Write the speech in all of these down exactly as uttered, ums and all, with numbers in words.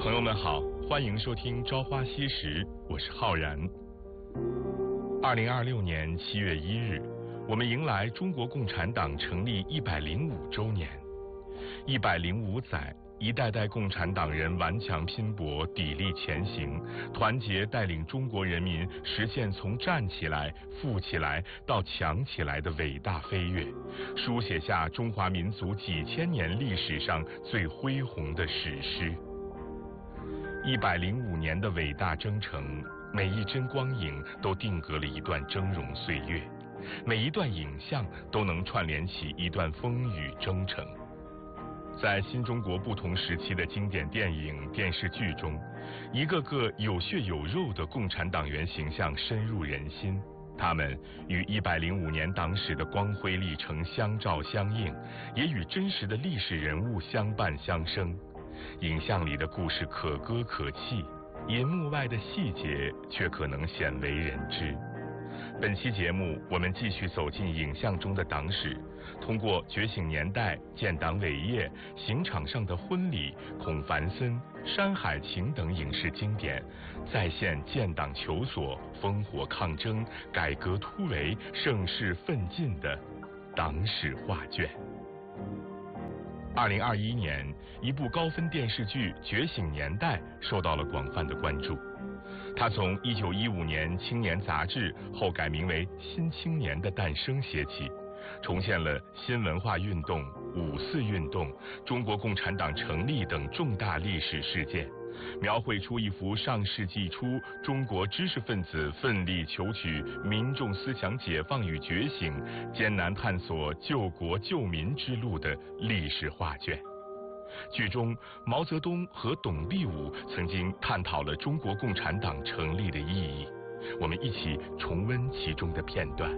朋友们好，欢迎收听《朝花夕拾》，我是浩然。二零二六年七月一日，我们迎来中国共产党成立一百零五周年。一百零五载，一代代共产党人顽强拼搏，砥砺前行，团结带领中国人民实现从站起来、富起来到强起来的伟大飞跃，书写下中华民族几千年历史上最恢宏的史诗。一百零五年的伟大征程，每一帧光影都定格了一段峥嵘岁月，每一段影像都能串联起一段风雨征程。在新中国不同时期的经典电影、电视剧中，一个个有血有肉的共产党员形象深入人心，他们与一百零五年党史的光辉历程相照相应，也与真实的历史人物相伴相生。影像里的故事可歌可泣，银幕外的细节却可能鲜为人知。本期节目，我们继续走进影像中的党史，通过《觉醒年代》、《建党伟业》、《刑场上的婚礼》、《孔繁森》、《山海情》等影视经典，再现建党求索、烽火抗争、改革突围、盛世奋进的党史画卷。二零二一年，一部高分电视剧《觉醒年代》受到了广泛的关注。它从一九一五年《青年》杂志后改名为《新青年》的诞生写起，重现了新文化运动、五四运动、中国共产党成立等重大历史事件，描绘出一幅上世纪初中国知识分子奋力求取民众思想解放与觉醒、艰难探索救国救民之路的历史画卷。剧中，毛泽东和董必武曾经探讨了中国共产党成立的意义。我们一起重温其中的片段。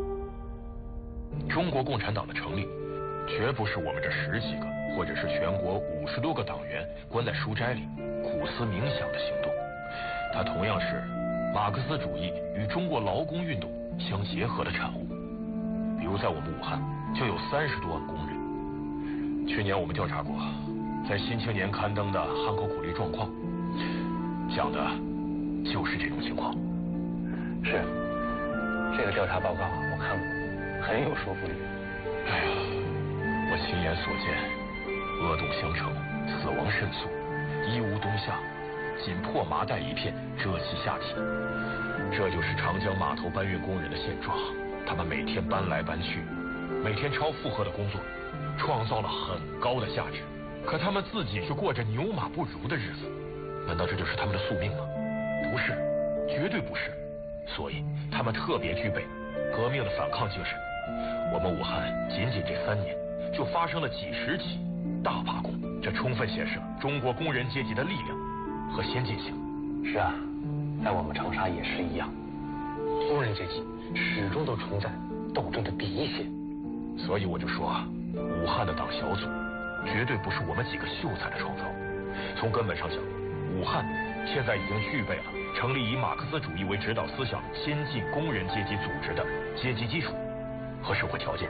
中国共产党的成立，绝不是我们这十几个或者是全国五十多个党员关在书斋里苦思冥想的行动，它同样是马克思主义与中国劳工运动相结合的产物。比如在我们武汉就有三十多万工人。去年我们调查过，在《新青年》刊登的汉口苦力状况，讲的就是这种情况。 是，这个调查报告我看过，很有说服力。 哎呀，我亲眼所见，恶动相承，死亡甚速，衣无冬夏，仅破麻袋一片，遮其下体。这就是长江码头搬运工人的现状。他们每天搬来搬去，每天超负荷的工作，创造了很高的价值，可他们自己却过着牛马不如的日子。难道这就是他们的宿命吗？不是，绝对不是。所以他们特别具备革命的反抗精神。我们武汉仅仅这三年就发生了几十起大罢工，这充分显示了中国工人阶级的力量和先进性。 是啊，在我们长沙也是一样，工人阶级始终都处在斗争的第一线。 所以我就说，武汉的党小组绝对不是我们几个秀才的创造。从根本上讲，武汉现在已经具备了成立以马克思主义为指导思想先进工人阶级组织的阶级基础和社会条件。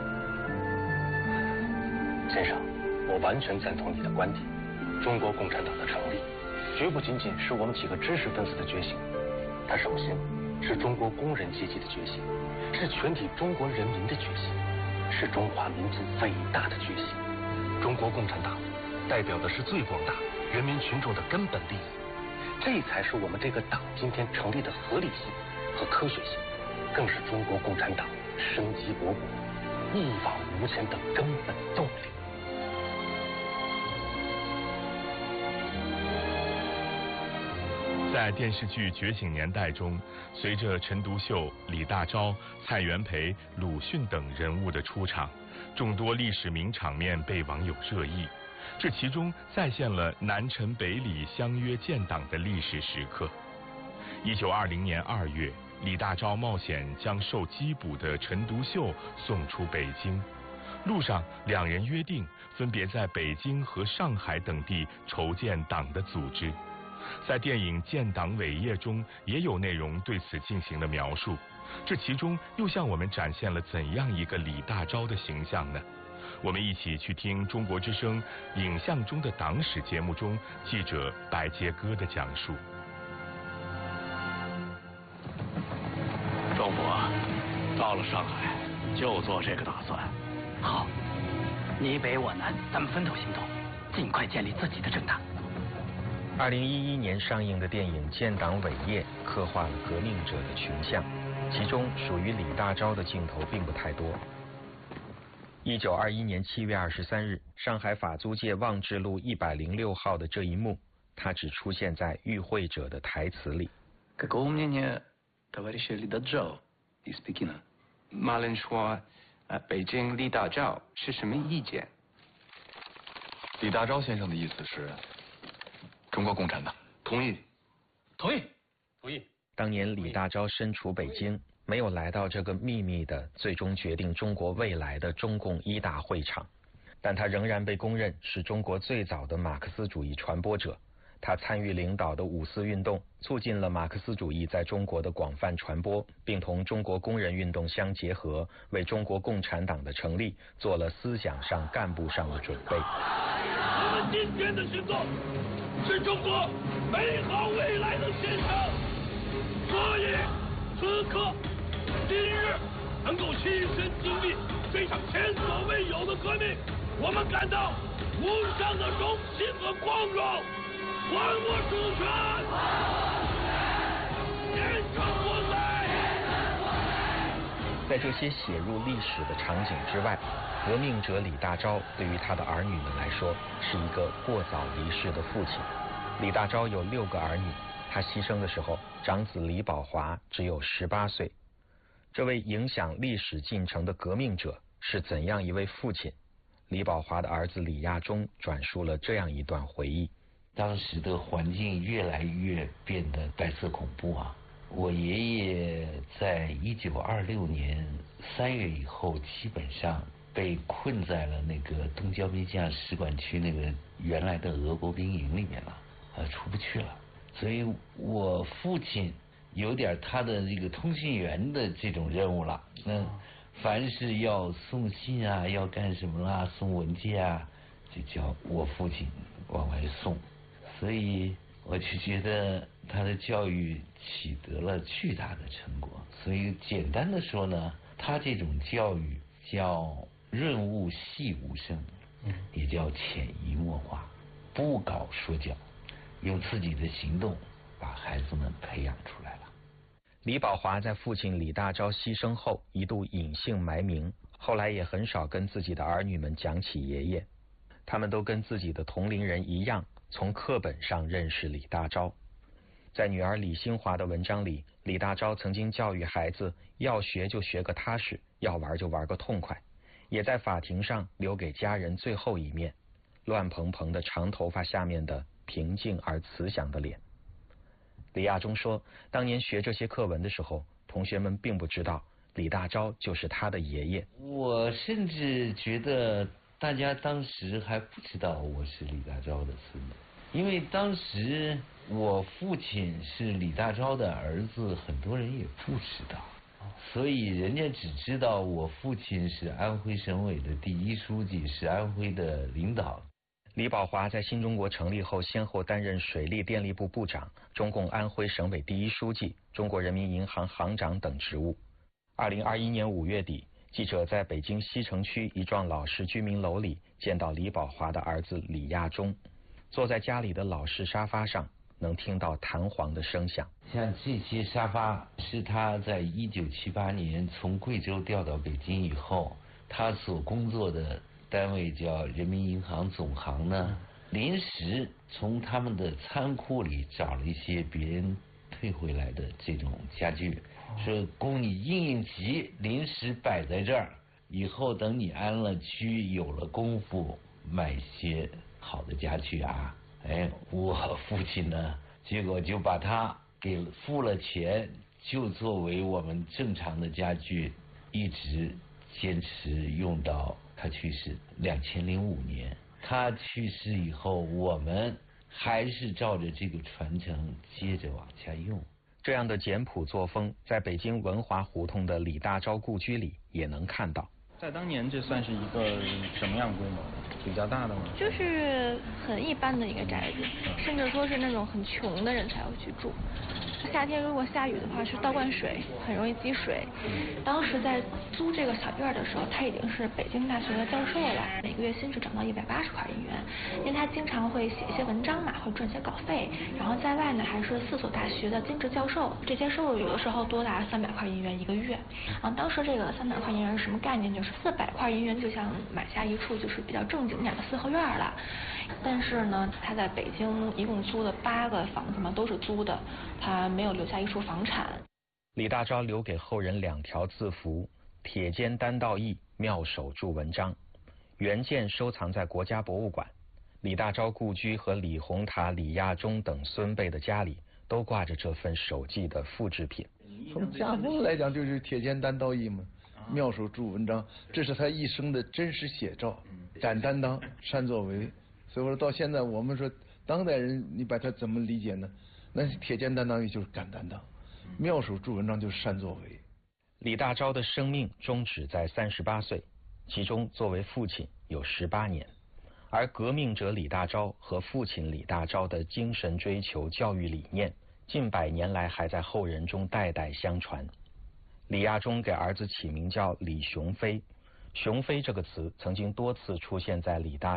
先生，我完全赞同你的观点。中国共产党的成立，绝不仅仅是我们几个知识分子的觉醒，它首先是中国工人阶级的觉醒，是全体中国人民的觉醒，是中华民族伟大的觉醒。中国共产党代表的是最广大人民群众的根本利益，这才是我们这个党今天成立的合理性和科学性，更是中国共产党生机勃勃、一往无前的根本动力。 在电视剧《觉醒年代》中，随着陈独秀、李大钊、蔡元培、鲁迅等人物的出场，众多历史名场面被网友热议。这其中再现了南陈北李相约建党的历史时刻。一九二零年二月，李大钊冒险将受缉捕的陈独秀送出北京，路上两人约定分别在北京和上海等地筹建党的组织。在电影《建党伟业》中也有内容对此进行了描述，这其中又向我们展现了怎样一个李大钊的形象呢？ 我们一起去听中国之声《影像中的党史》节目中记者白杰歌的讲述。 政府啊，到了上海就做这个打算。 好，你北我南，咱们分头行动，尽快建立自己的政党。 二零一一年上映的电影《建党伟业》刻画了革命者的群像，其中属于李大钊的镜头并不太多。一九二一年七月二十三日，上海法租界望志路一百零六号的这一幕，他只出现在与会者的台词里。 Какого мнения товарища Ли Дажао из Пекина? 马林说，呃，北京李大钊是什么意见？ 李大钊先生的意思是，中国共产党。 同意， 同意， 同意。 当年李大钊身处北京，没有来到这个秘密的、最终决定中国未来的中共一大会场，但他仍然被公认是中国最早的马克思主义传播者。他参与领导的五四运动，促进了马克思主义在中国的广泛传播，并同中国工人运动相结合，为中国共产党的成立做了思想上、干部上的准备。 我们今天的行动是中国美好未来的献上，所以此刻今日能够亲身经历这场前所未有的革命，我们感到无上的荣幸和光荣。还我主权！坚强国贼！ 在这些写入历史的场景之外，革命者李大钊对于他的儿女们来说是一个过早离世的父亲。李大钊有六个儿女，他牺牲的时候，长子李宝华只有十八岁。这位影响历史进程的革命者是怎样一位父亲？李宝华的儿子李亚中转述了这样一段回忆。 当时的环境越来越变得白色恐怖啊！我爷爷在一九二六年三月以后，基本上被困在了那个东交民巷使馆区那个原来的俄国兵营里面了，呃，出不去了。所以我父亲有点他的这个通信员的这种任务了。那凡是要送信啊，要干什么啦，送文件啊，就叫我父亲往外送。所以我就觉得他的教育取得了巨大的成果。所以简单的说呢，他这种教育叫润物细无声，也叫潜移默化，不搞说教，用自己的行动把孩子们培养出来了。 李宝华在父亲李大钊牺牲后一度隐姓埋名，后来也很少跟自己的儿女们讲起爷爷。他们都跟自己的同龄人一样，从课本上认识李大钊。在女儿李新华的文章里，李大钊曾经教育孩子要学就学个踏实，要玩就玩个痛快，也在法庭上留给家人最后一面，乱蓬蓬的长头发下面的平静而慈祥的脸。李亚中说，当年学这些课文的时候，同学们并不知道李大钊就是他的爷爷。 我甚至觉得大家当时还不知道我是李大钊的孙子，因为当时我父亲是李大钊的儿子，很多人也不知道，所以人家只知道我父亲是安徽省委的第一书记，是安徽的领导。 李宝华在新中国成立后，先后担任水利电力部部长、中共安徽省委第一书记、中国人民银行行长等职务。二零二一年五月底，记者在北京西城区一幢老式居民楼里见到李宝华的儿子李亚中，坐在家里的老式沙发上，能听到弹簧的声响。 像这些沙发是他在一九七八年从贵州调到北京以后，他所工作的单位叫人民银行总行呢，临时从他们的仓库里找了一些别人退回来的这种家具，说供你应应急，临时摆在这儿，以后等你安了居，有了功夫买些好的家具啊。哎，我父亲呢，结果就把他给付了钱，就作为我们正常的家具，一直坚持用到他去世两千零五年。他去世以后，我们还是照着这个传承接着往下用。 这样的简朴作风，在北京文华胡同的李大钊故居里也能看到。 在当年这算是一个什么样规模的？比较大的吗？ 就是很一般的一个宅子，甚至说是那种很穷的人才会去住。夏天如果下雨的话是倒灌水，很容易积水。当时在租这个小院的时候，他已经是北京大学的教授了，每个月薪水涨到一百八十块银元，因为他经常会写一些文章嘛，会赚些稿费。然后在外呢还是四所大学的兼职教授，这些收入有的时候多达三百块银元一个月。然后当时这个三百块银元是什么概念？就是四百块银元就像买下一处就是比较正经点的四合院了。但是呢，他在北京一共租了八个房子嘛，都是租的，他没有留下一处房产。 李大钊留给后人两条字符：铁肩担道义，妙手著文章。原件收藏在国家博物馆。李大钊故居和李洪塔、李亚中等孙辈的家里都挂着这份手记的复制品。 从家风来讲，就是铁肩担道义嘛，妙手著文章，这是他一生的真实写照。敢担当，善作为。所以说到现在，我们说当代人，你把它怎么理解呢？那铁肩担当义就是敢担当，妙手著文章就是善作为。 李大钊的生命终止在三十八岁，其中作为父亲有十八年，而革命者李大钊和父亲李大钊的精神追求、教育理念，近百年来还在后人中代代相传。李亚中给儿子起名叫李雄飞，雄飞这个词曾经多次出现在李大